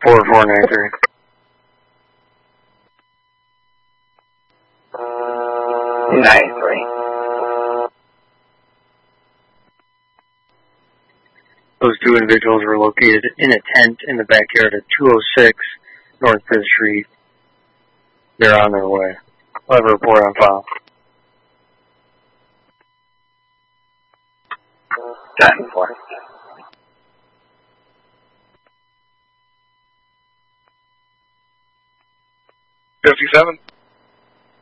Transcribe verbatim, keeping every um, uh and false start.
four four nine three. nine three. Those two individuals were located in a tent in the backyard of two oh six North fifth Street. They're on their way. We'll have a report on file. ten four. fifty-seven.